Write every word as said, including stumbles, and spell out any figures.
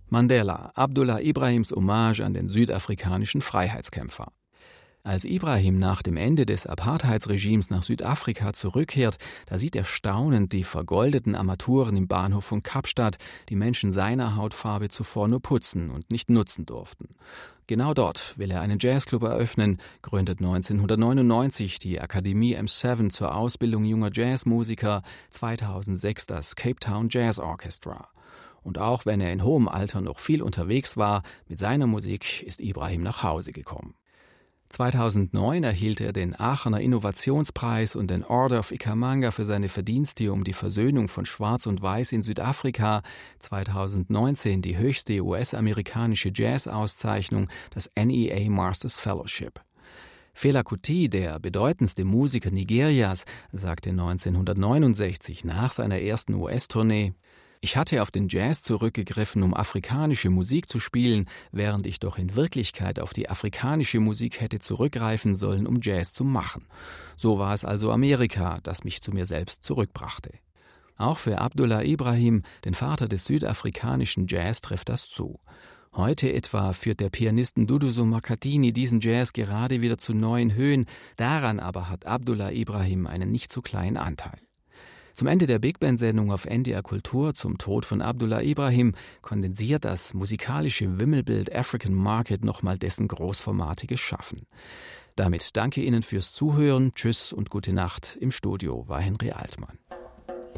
Mandela, Abdullah Ibrahims Hommage an den südafrikanischen Freiheitskämpfer. Als Ibrahim nach dem Ende des Apartheidsregimes nach Südafrika zurückkehrt, da sieht er staunend die vergoldeten Armaturen im Bahnhof von Kapstadt, die Menschen seiner Hautfarbe zuvor nur putzen und nicht nutzen durften. Genau dort will er einen Jazzclub eröffnen, gründet neunzehnhundertneunundneunzig die Akademie M sieben zur Ausbildung junger Jazzmusiker, zweitausendsechs das Cape Town Jazz Orchestra. Und auch wenn er in hohem Alter noch viel unterwegs war, mit seiner Musik ist Ibrahim nach Hause gekommen. zweitausendneun erhielt er den Aachener Innovationspreis und den Order of Ikhamanga für seine Verdienste um die Versöhnung von Schwarz und Weiß in Südafrika, zweitausendneunzehn die höchste U S-amerikanische Jazz-Auszeichnung, das N E A Masters Fellowship. Fela Kuti, der bedeutendste Musiker Nigerias, sagte neunzehnhundertneunundsechzig nach seiner ersten U S-Tournee: Ich hatte auf den Jazz zurückgegriffen, um afrikanische Musik zu spielen, während ich doch in Wirklichkeit auf die afrikanische Musik hätte zurückgreifen sollen, um Jazz zu machen. So war es also Amerika, das mich zu mir selbst zurückbrachte. Auch für Abdullah Ibrahim, den Vater des südafrikanischen Jazz, trifft das zu. Heute etwa führt der Pianisten Duduzo Makadini diesen Jazz gerade wieder zu neuen Höhen, daran aber hat Abdullah Ibrahim einen nicht zu kleinen Anteil. Zum Ende der Big Band-Sendung auf N D R Kultur zum Tod von Abdullah Ibrahim kondensiert das musikalische Wimmelbild African Market nochmal dessen großformatiges Schaffen. Damit danke Ihnen fürs Zuhören, tschüss und gute Nacht. Im Studio war Henry Altmann.